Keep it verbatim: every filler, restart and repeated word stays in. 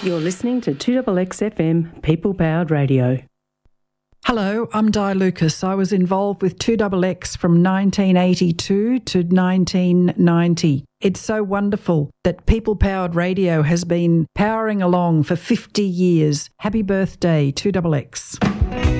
You're listening to two X X F M, People Powered Radio. Hello, I'm Di Lucas. I was involved with two X X from nineteen eighty-two to nineteen ninety. It's so wonderful that People Powered Radio has been powering along for fifty years. Happy birthday, two X X.